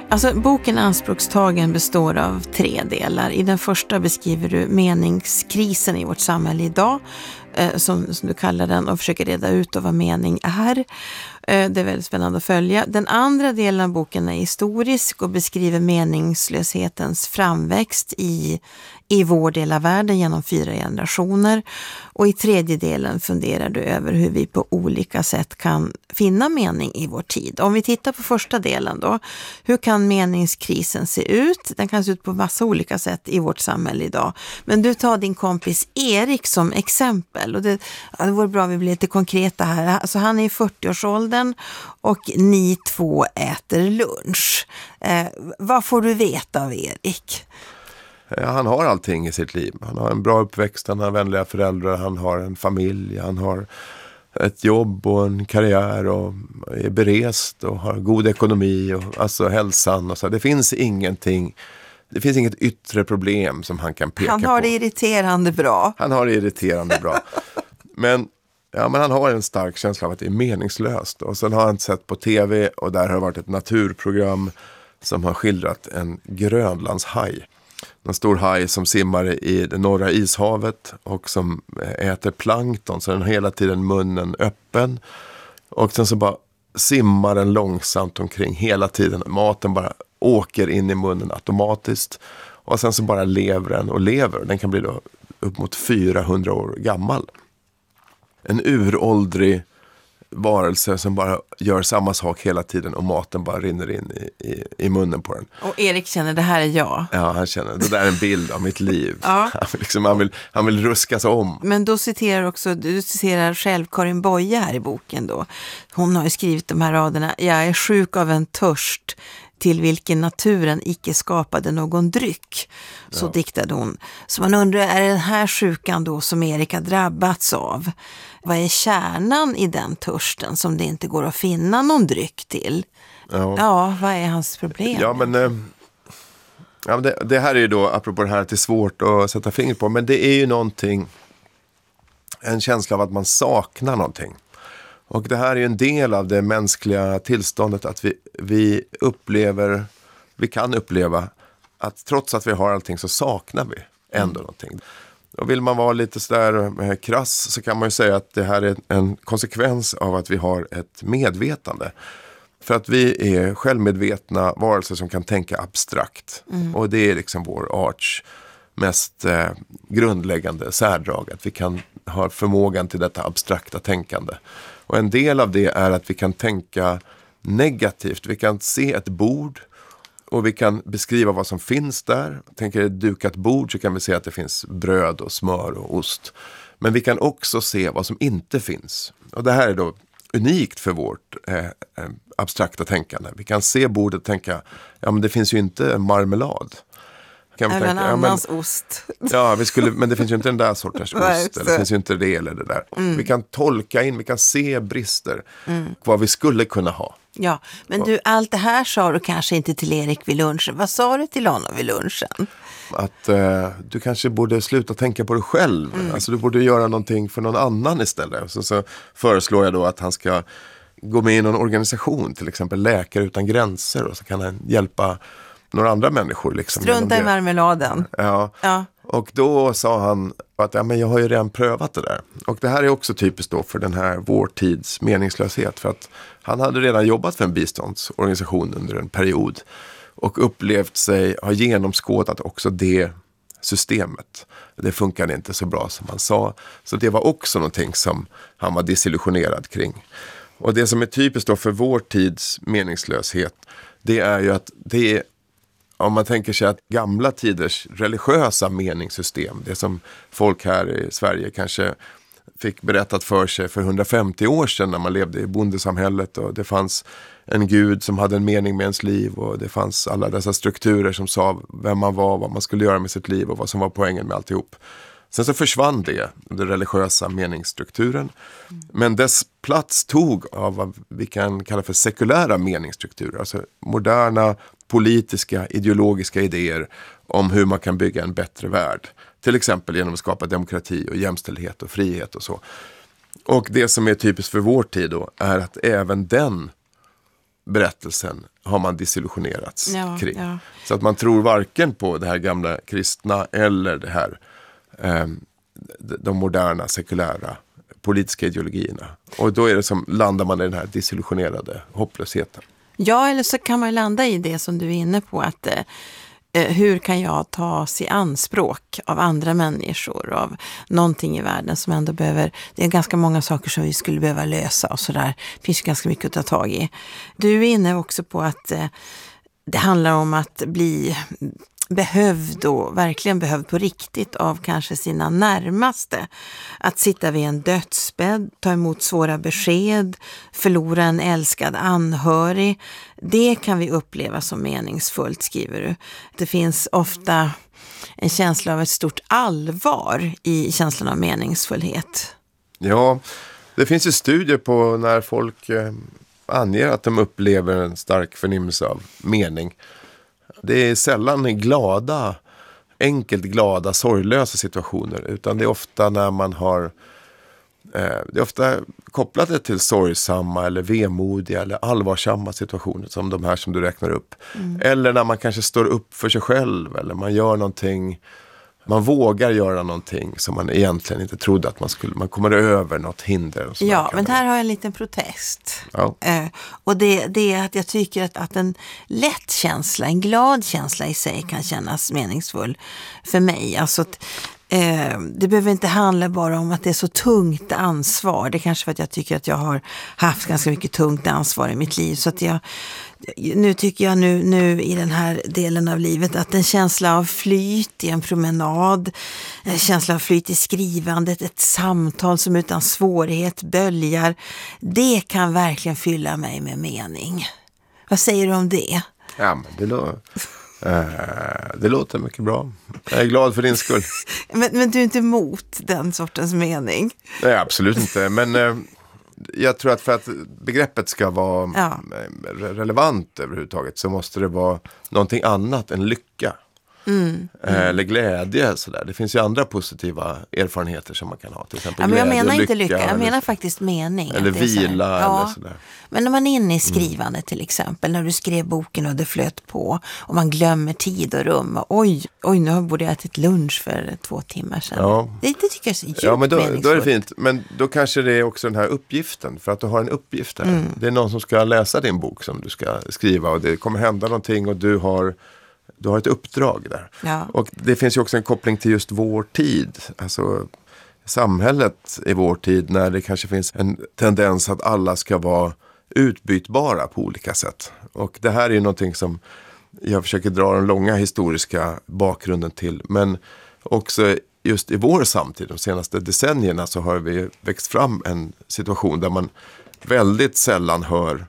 Alltså, boken Anspråkstagen består av 3 delar. I den första beskriver du meningskrisen i vårt samhälle idag, som du kallar den, och försöker reda ut vad mening är. Det är väldigt spännande att följa. Den andra delen av boken är historisk och beskriver meningslöshetens framväxt i vår del av världen genom 4 generationer. Och i tredje delen funderar du över hur vi på olika sätt kan finna mening i vår tid. Om vi tittar på första delen då, hur kan meningskrisen se ut? Den kan se ut på massa olika sätt i vårt samhälle idag. Men du tar din kompis Erik som exempel, och det vore bra att vi blir lite konkreta här. Alltså, han är i 40-årsåldern och ni 2 äter lunch. Vad får du veta av Erik? Ja, han har allting i sitt liv. Han har en bra uppväxt, han har vänliga föräldrar, han har en familj, han har ett jobb och en karriär och är berest och har god ekonomi och alltså hälsan och så. Det finns inget yttre problem som han kan peka på. Han har det irriterande bra. Han har det irriterande bra. Men han har en stark känsla av att det är meningslöst. Och sen har han sett på tv, och där har det varit ett naturprogram som har skildrat en grönlandshaj. En stor haj som simmar i det norra ishavet och som äter plankton, så den har hela tiden munnen öppen. Och sen så bara simmar den långsamt omkring hela tiden. Maten bara åker in i munnen automatiskt. Och sen så bara lever den och lever. Den kan bli då upp mot 400 år gammal. En uråldrig varelse som bara gör samma sak hela tiden och maten bara rinner in i munnen på den. Och Erik känner, det här är jag. Ja, han känner, det där är en bild av mitt liv. Ja. Han vill ruskas om. Men då du citerar själv Karin Boye här i boken då. Hon har ju skrivit de här raderna: jag är sjuk av en törst till vilken naturen icke skapade någon dryck. Så diktade hon. Så man undrar, är det den här sjukan då som Erik har drabbats av? Vad är kärnan i den törsten som det inte går att finna någon dryck till? Ja, vad är hans problem? Ja, men det här är ju då, apropå det här att det är svårt att sätta fingret på, men det är ju någonting, en känsla av att man saknar någonting. Och det här är ju en del av det mänskliga tillståndet, att vi kan uppleva att trots att vi har allting så saknar vi ändå någonting. Och vill man vara lite sådär krass så kan man ju säga att det här är en konsekvens av att vi har ett medvetande. För att vi är självmedvetna varelser som kan tänka abstrakt. Och det är liksom vår arts mest grundläggande särdrag. Att vi kan ha förmågan till detta abstrakta tänkande. Och en del av det är att vi kan tänka negativt. Vi kan se ett bord och vi kan beskriva vad som finns där. Tänker ett dukat bord så kan vi se att det finns bröd och smör och ost. Men vi kan också se vad som inte finns. Och det här är då unikt för vårt abstrakta tänkande. Vi kan se bordet och tänka, ja men det finns ju inte marmelad. Även annans ost. Ja, men det finns ju inte den där sortens ost. Eller det finns ju inte det eller det där. Vi kan tolka in, vi kan se brister. Vad vi skulle kunna ha. Ja, men du, allt det här sa du kanske inte till Erik vid lunchen. Vad sa du till honom vid lunchen? Att du kanske borde sluta tänka på dig själv. Alltså du borde göra någonting för någon annan istället. Så föreslår jag då att han ska gå med i någon organisation. Till exempel Läkare utan gränser. Och så kan han hjälpa några andra människor. Liksom, strunta i marmeladen. Ja. Och då sa han att men jag har ju redan prövat det där. Och det här är också typiskt då för den här vår tids meningslöshet. För att han hade redan jobbat för en biståndsorganisation under en period. Och upplevt sig ha genomskådat också det systemet. Det funkade inte så bra som han sa. Så det var också någonting som han var desillusionerad kring. Och det som är typiskt då för vår tids meningslöshet, det är ju att det är, om man tänker sig att gamla tiders religiösa meningssystem, det som folk här i Sverige kanske fick berättat för sig för 150 år sedan när man levde i bondesamhället och det fanns en gud som hade en mening med ens liv och det fanns alla dessa strukturer som sa vem man var, vad man skulle göra med sitt liv och vad som var poängen med alltihop. Sen så försvann det, den religiösa meningsstrukturen. Men dess plats tog av vad vi kan kalla för sekulära meningsstrukturer. Alltså moderna politiska, ideologiska idéer om hur man kan bygga en bättre värld. Till exempel genom att skapa demokrati och jämställdhet och frihet och så. Och det som är typiskt för vår tid då är att även den berättelsen har man disillusionerats kring. Ja. Så att man tror varken på det här gamla kristna eller det här de moderna sekulära politiska ideologierna. Och då är det som landar man i den här disillusionerade hopplösheten. Ja, eller så kan man landa i det som du är inne på, att hur kan jag tas i anspråk av andra människor, av någonting i världen som ändå behöver, det är ganska många saker som vi skulle behöva lösa och sådär. Det finns ju ganska mycket att ta tag i. Du är inne också på att det handlar om att bli behövd och verkligen behövd på riktigt av kanske sina närmaste. Att sitta vid en dödsbädd, ta emot svåra besked, förlora en älskad anhörig. Det kan vi uppleva som meningsfullt, skriver du. Det finns ofta en känsla av ett stort allvar i känslan av meningsfullhet. Ja, det finns ju studier på när folk anger att de upplever en stark förnimmelse av mening. Det är sällan enkelt glada, sorglösa situationer, utan det är ofta när man har det är ofta kopplat det till sorgsamma eller vemodiga eller allvarsamma situationer som de här som du räknar upp. Eller när man kanske står upp för sig själv eller man gör någonting, man vågar göra någonting som man egentligen inte trodde att man kommer över något hinder. Och ja, men här har jag en liten protest. Ja. Och det är att jag tycker att en lätt känsla, en glad känsla i sig kan kännas meningsfull för mig. Alltså att det behöver inte handla bara om att det är så tungt ansvar. Det är kanske för att jag tycker att jag har haft ganska mycket tungt ansvar i mitt liv. Så att nu tycker jag nu i den här delen av livet att en känsla av flyt i en promenad, en känsla av flyt i skrivandet, ett samtal som utan svårighet böljar, det kan verkligen fylla mig med mening. Vad säger du om det? Ja, men det låter mycket bra. Jag är glad för din skull. men du är inte emot den sortens mening? Nej, absolut inte. Men jag tror att för att begreppet ska vara relevant överhuvudtaget så måste det vara någonting annat än lycka. Eller glädje. Sådär. Det finns ju andra positiva erfarenheter som man kan ha. Till exempel men jag glädje, menar inte lycka, jag eller, menar faktiskt mening. eller vila. Eller sådär. Men när man är inne i skrivandet till exempel, när du skrev boken och det flöt på och man glömmer tid och rum. Och, oj, nu borde jag ätit lunch för 2 timmar sedan. Ja. Det tycker jag är så djupt meningsfullt. Då är det fint. Men då kanske det är också den här uppgiften. För att du har en uppgift där. Det är någon som ska läsa din bok som du ska skriva och det kommer hända någonting och du har ett uppdrag där. Ja. Och det finns ju också en koppling till just vår tid. Alltså samhället i vår tid när det kanske finns en tendens att alla ska vara utbytbara på olika sätt. Och det här är ju någonting som jag försöker dra den långa historiska bakgrunden till. Men också just i vår samtid, de senaste decennierna, så har vi växt fram en situation där man väldigt sällan hör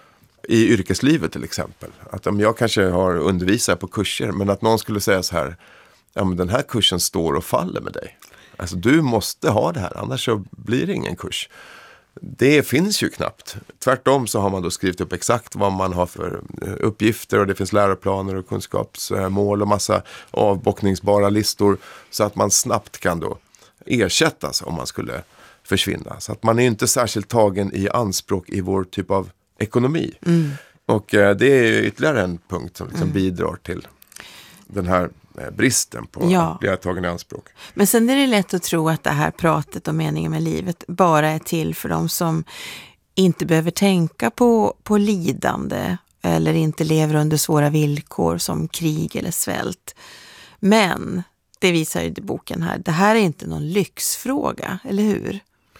i yrkeslivet till exempel. Att om jag kanske har undervisat på kurser men att någon skulle säga så här, ja men den här kursen står och faller med dig. Alltså du måste ha det här, annars så blir det ingen kurs. Det finns ju knappt. Tvärtom så har man då skrivit upp exakt vad man har för uppgifter och det finns läroplaner och kunskapsmål och massa avbockningsbara listor så att man snabbt kan då ersättas om man skulle försvinna. Så att man är inte särskilt tagen i anspråk i vår typ av ekonomi. Och det är ytterligare en punkt som liksom bidrar till den här bristen på att bli tagen i anspråk. Men sen är det lätt att tro att det här pratet om meningen med livet bara är till för de som inte behöver tänka på lidande eller inte lever under svåra villkor som krig eller svält. Men det visar ju boken här, det här är inte någon lyxfråga, eller hur?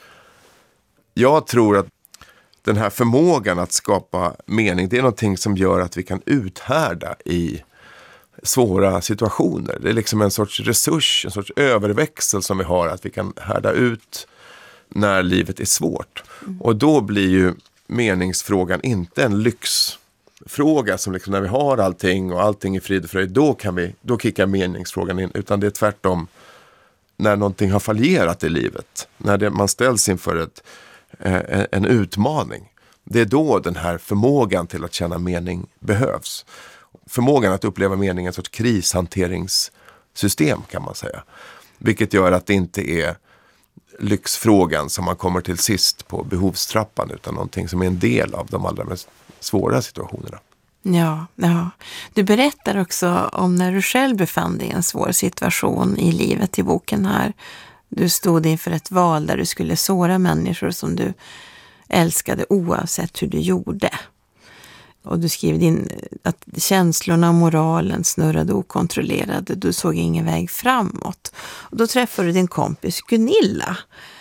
Jag tror att den här förmågan att skapa mening, det är någonting som gör att vi kan uthärda i svåra situationer. Det är liksom en sorts resurs, en sorts överväxel som vi har, att vi kan härda ut när livet är svårt. Och då blir ju meningsfrågan inte en lyxfråga som liksom när vi har allting och allting är frid och fröjd, då kickar meningsfrågan in, utan det är tvärtom när någonting har fallerat i livet, när man ställs inför en utmaning. Det är då den här förmågan till att känna mening behövs. Förmågan att uppleva mening är en sorts krishanteringssystem kan man säga. Vilket gör att det inte är lyxfrågan som man kommer till sist på behovstrappan utan någonting som är en del av de allra mest svåra situationerna. Ja. Du berättar också om när du själv befann dig i en svår situation i livet i boken här. Du stod inför ett val där du skulle såra människor som du älskade oavsett hur du gjorde. Och du skrev in att känslorna och moralen snurrade okontrollerade. Du såg ingen väg framåt. Och då träffade du din kompis Gunilla.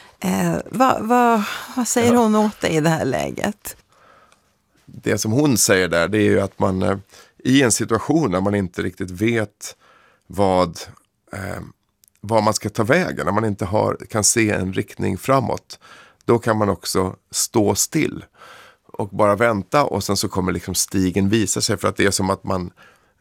Vad säger hon åt dig i det här läget? Det som hon säger där, det är ju att man i en situation när man inte riktigt vet vad man ska ta vägen, när man inte kan se en riktning framåt, då kan man också stå still och bara vänta, och sen så kommer liksom stigen visa sig, för att det är som att man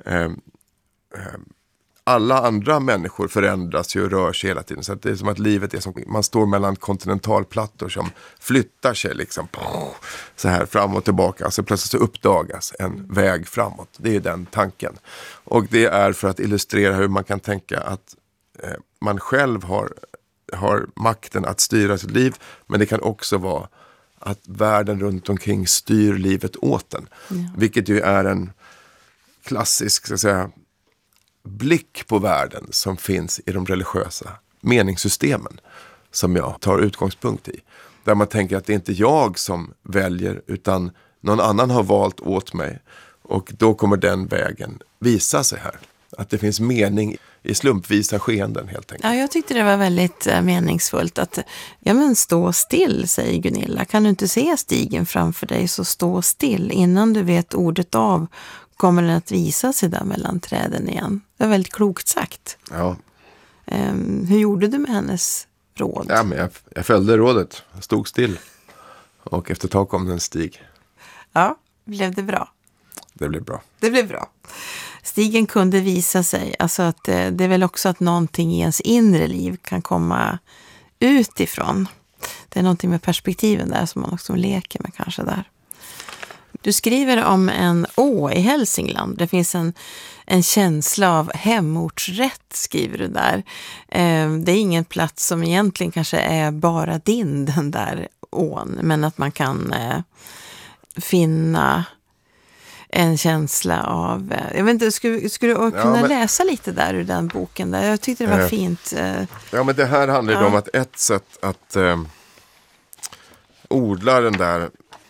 alla andra människor förändras ju och rör sig hela tiden, så att det är som att livet är som man står mellan kontinentalplattor som flyttar sig liksom så här fram och tillbaka, alltså plötsligt så uppdagas en väg framåt. Det är den tanken, och det är för att illustrera hur man kan tänka att man själv har makten att styra sitt liv, men det kan också vara att världen runt omkring styr livet åt en. Ja. Vilket ju är en klassisk, så att säga, blick på världen som finns i de religiösa meningssystemen som jag tar utgångspunkt i. Där man tänker att det är inte jag som väljer, utan någon annan har valt åt mig, och då kommer den vägen visa sig här. Att det finns mening i slumpvisa skeenden helt enkelt. Ja, jag tyckte det var väldigt meningsfullt att, ja men stå still, säger Gunilla. Kan du inte se stigen framför dig, så stå still. Innan du vet ordet av kommer den att visa sig där mellan träden igen. Det var väldigt klokt sagt. Ja. Hur gjorde du med hennes råd? Ja, men jag följde rådet. Jag stod still. Och efter ett tag kom den stig. Ja, blev det bra? Det blev bra. Det blev bra. Stigen kunde visa sig, alltså att det är väl också att någonting i ens inre liv kan komma utifrån. Det är någonting med perspektiven där som man också leker med kanske där. Du skriver om en å i Hälsingland. Det finns en känsla av hemortsrätt, skriver du där. Det är ingen plats som egentligen kanske är bara den där ån, men att man kan finna en känsla av, jag vet inte, skulle du kunna läsa lite där ur den boken där? Jag tyckte det var fint. Ja, men det här handlar ju om att ett sätt att odla den där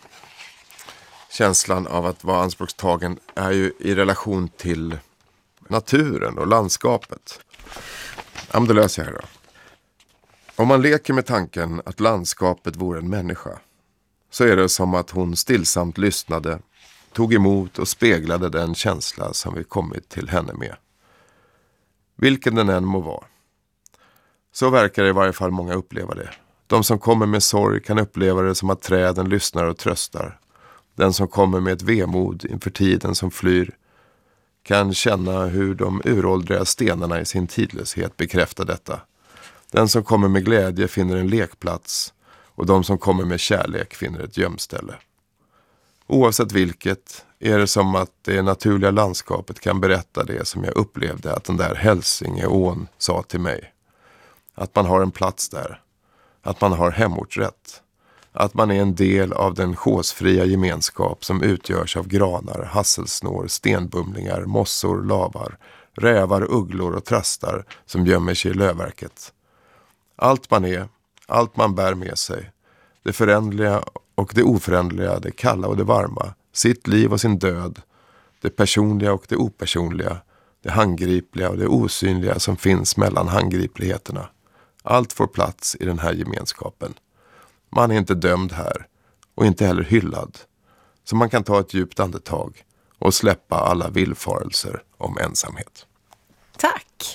känslan av att vara anspråkstagen är ju i relation till naturen och landskapet. Ja, men då läser jag här då. Om man leker med tanken att landskapet vore en människa, så är det som att hon stillsamt lyssnade, tog emot och speglade den känsla som vi kommit till henne med. Vilken den än må vara. Så verkar i varje fall många uppleva det. De som kommer med sorg kan uppleva det som att träden lyssnar och tröstar. Den som kommer med ett vemod inför tiden som flyr kan känna hur de uråldriga stenarna i sin tidlöshet bekräftar detta. Den som kommer med glädje finner en lekplats, och de som kommer med kärlek finner ett gömställe. Oavsett vilket är det som att det naturliga landskapet kan berätta det som jag upplevde att den där Hälsingeån sa till mig. Att man har en plats där. Att man har hemortsrätt. Att man är en del av den chosfria gemenskap som utgörs av granar, hasselsnår, stenbumlingar, mossor, lavar, rävar, ugglor och trastar som gömmer sig i lövverket. Allt man är, allt man bär med sig, det förändliga och det oförändliga, det kalla och det varma, sitt liv och sin död, det personliga och det opersonliga, det handgripliga och det osynliga som finns mellan handgripligheterna. Allt får plats i den här gemenskapen. Man är inte dömd här och inte heller hyllad. Så man kan ta ett djupt andetag och släppa alla villfarelser om ensamhet. Tack!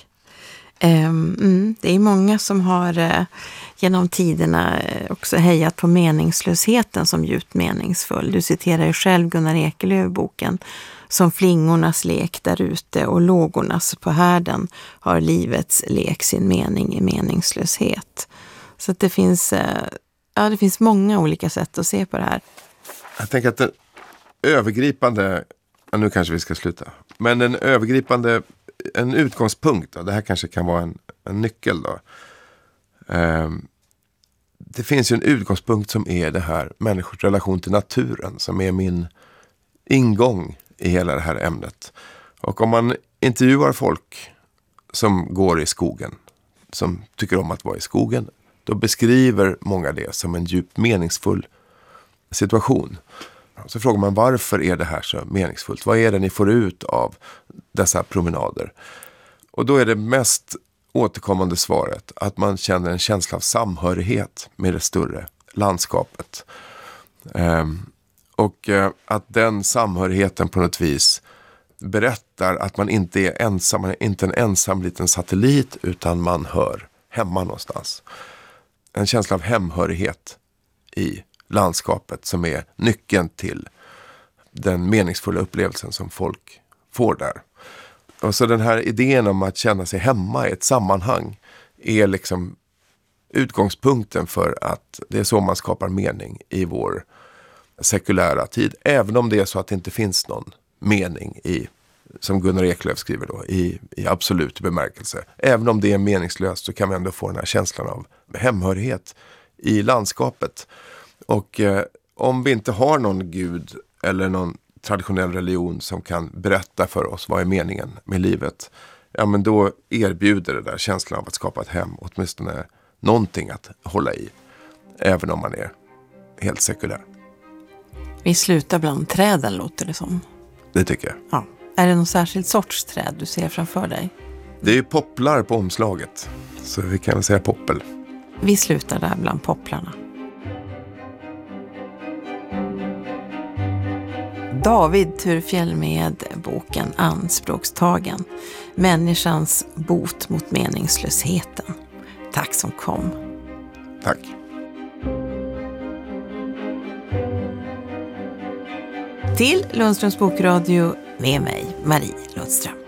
Det är många som har genom tiderna också hejat på meningslösheten som djupt meningsfull. Du citerar ju själv Gunnar Ekelöf i boken. Som flingornas lek där ute och lågornas på härden har livets lek sin mening i meningslöshet. Så att det finns många olika sätt att se på det här. Jag tänker att den övergripande, nu kanske vi ska sluta, men en utgångspunkt då, det här kanske kan vara en nyckel då. Det finns ju en utgångspunkt som är det här människors relation till naturen, som är min ingång i hela det här ämnet. Och om man intervjuar folk som går i skogen, som tycker om att vara i skogen, då beskriver många det som en djupt meningsfull situation. Så frågar man, varför är det här så meningsfullt? Vad är det ni får ut av dessa promenader? Och då är det mest återkommande svaret att man känner en känsla av samhörighet med det större landskapet. Och att den samhörigheten på något vis berättar att man inte är ensam, man är inte en ensam liten satellit, utan man hör hemma någonstans. En känsla av hemhörighet i landskapet som är nyckeln till den meningsfulla upplevelsen som folk får där. Och så den här idén om att känna sig hemma i ett sammanhang är liksom utgångspunkten för att det är så man skapar mening i vår sekulära tid. Även om det är så att det inte finns någon mening i, som Gunnar Eklöf skriver då, i absolut bemärkelse. Även om det är meningslöst så kan vi ändå få den här känslan av hemhörighet i landskapet. Och om vi inte har någon gud eller någon traditionell religion som kan berätta för oss vad är meningen med livet, ja, men då erbjuder det där känslan av att skapa ett hem åtminstone någonting att hålla i, även om man är helt sekulär. Vi slutar bland träden, låter det som. Det tycker jag. Ja. Är det någon särskild sorts träd du ser framför dig? Det är ju popplar på omslaget, så vi kan säga poppel. Vi slutar där bland popplarna. David Thurfjell med boken Anspråkstagen. Människans bot mot meningslösheten. Tack som kom. Tack. Till Lundströms bokradio med mig, Marie Lundström.